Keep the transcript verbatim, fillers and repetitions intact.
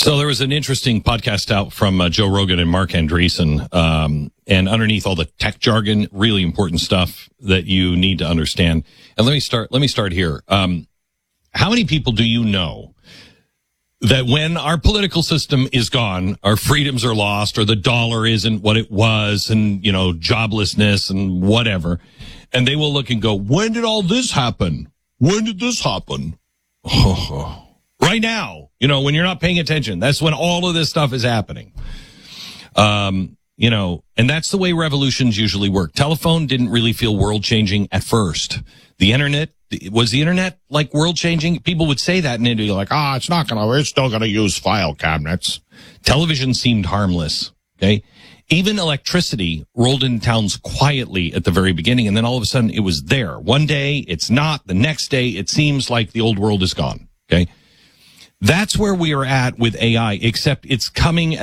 So there was an interesting podcast out from uh, Joe Rogan and Mark Andreessen, um, and underneath all the tech jargon, really important stuff that you need to understand. And let me start. Let me start here. Um, how many people do you know that when our political system is gone, our freedoms are lost, or the dollar isn't what it was, and you know, joblessness and whatever, and they will look and go, "When did all this happen? When did this happen?" Oh. Right now, you know, when you're not paying attention, that's when all of this stuff is happening. Um, you know, and that's the way revolutions usually work. Telephone didn't really feel world changing at first. The internet, was the internet like world changing? People would say that and they'd be like, ah, oh, it's not going to, we're still going to use file cabinets. Television seemed harmless. Okay. Even electricity rolled into towns quietly at the very beginning. And then all of a sudden it was there. One day it's not. The next day it seems like the old world is gone. Okay. That's where we are at with A I, except it's coming